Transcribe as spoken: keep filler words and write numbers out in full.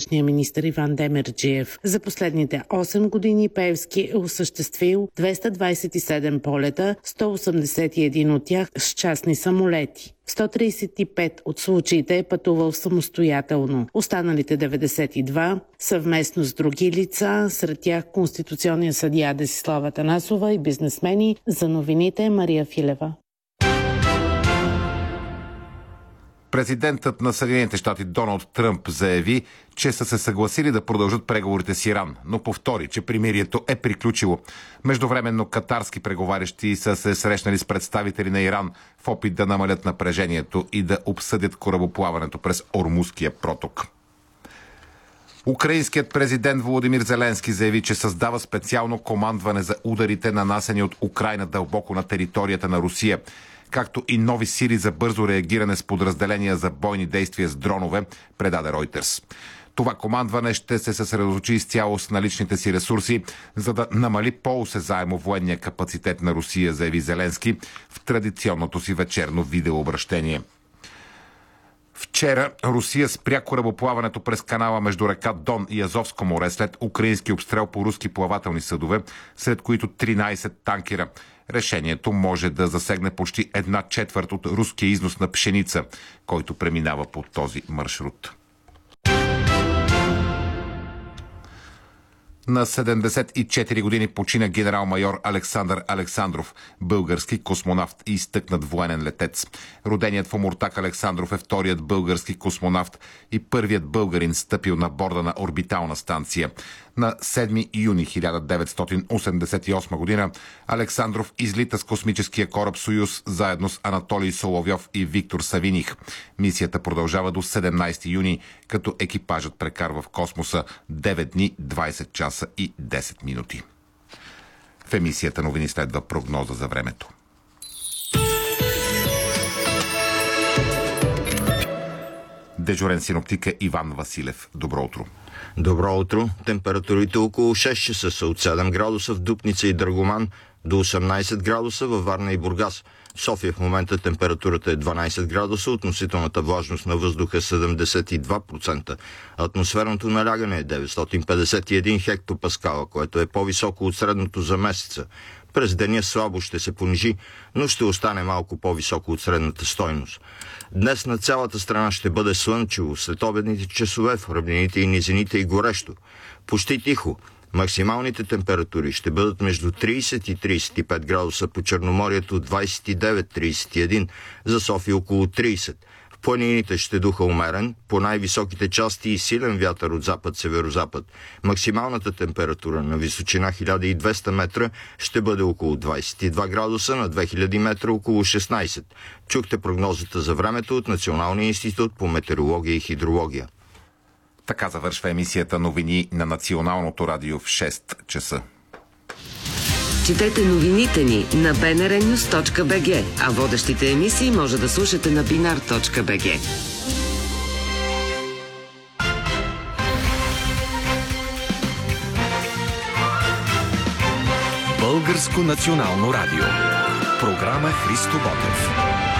външния министър Иван Демерджиев. За последните осем години Пеевски е осъществил двеста двадесет и седем полета, сто осемдесет и един от тях с частни самолети. В сто тридесет и пет от случаите е пътувал самостоятелно. Останалите деветдесет и два съвместно с други лица, сред тях конституционния съдия Десислава Атанасова и бизнесмени. За новините Мария Филева. Президентът на Съединените щати Доналд Тръмп заяви, че са се съгласили да продължат преговорите с Иран, но повтори, че примирието е приключило. Междувременно катарски преговарящи са се срещнали с представители на Иран в опит да намалят напрежението и да обсъдят корабоплаването през Ормузския проток. Украинският президент Володимир Зеленски заяви, че създава специално командване за ударите, нанасени от Украйна дълбоко на територията на Русия, както и нови сили за бързо реагиране с подразделения за бойни действия с дронове, предаде Reuters. Това командване ще се съсредоточи изцяло с наличните си ресурси, за да намали по-осезаемо военния капацитет на Русия, заяви Зеленски в традиционното си вечерно видеообращение. Вчера Русия спря корабоплаването през канала между река Дон и Азовско море след украински обстрел по руски плавателни съдове, сред които тринадесет танкера. Решението може да засегне почти една четвърт от руския износ на пшеница, който преминава по този маршрут. На седемдесет и четири години почина генерал-майор Александър Александров, български космонавт и изтъкнат военен летец. Роденият в Омуртаг Александров е вторият български космонавт и първият българин стъпил на борда на орбитална станция. На седми юни хиляда деветстотин осемдесет и осма година Александров излита с космическия кораб Союз заедно с Анатолий Соловьов и Виктор Савиних. Мисията продължава до седемнадесети юни, като екипажът прекарва в космоса девет дни, двадесет часа и десет минути. В емисията новини следва прогноза за времето. Дежурен синоптик е Иван Василев. Добро утро. Добро утро. Температурите около шест часа са от седем градуса в Дупница и Драгоман до осемнадесет градуса във Варна и Бургас. В София в момента температурата е дванадесет градуса, относителната влажност на въздуха е седемдесет и два процента. Атмосферното налягане е деветстотин петдесет и един хектопаскала, което е по-високо от средното за месеца. През деня слабо ще се понижи, но ще остане малко по-високо от средната стойност. Днес на цялата страна ще бъде слънчево, след обедните часове в равнините и низините и горещо. Почти тихо. Максималните температури ще бъдат между тридесет и тридесет и пет градуса по Черноморието, двадесет и девет до тридесет и един, за София около тридесет. В планините ще духа умерен, по най-високите части и силен вятър от запад-северозапад. Максималната температура на височина хиляда и двеста метра ще бъде около двадесет и два градуса, на две хиляди метра около шестнадесет. Чухте прогнозата за времето от Националния институт по метеорология и хидрология. Така завършва емисията новини на Националното радио в шест часа. Четете новините ни на би ен ар нюз точка би джи, а водещите емисии може да слушате на бинар точка би джи. Българско национално радио. Програма Христо Ботев.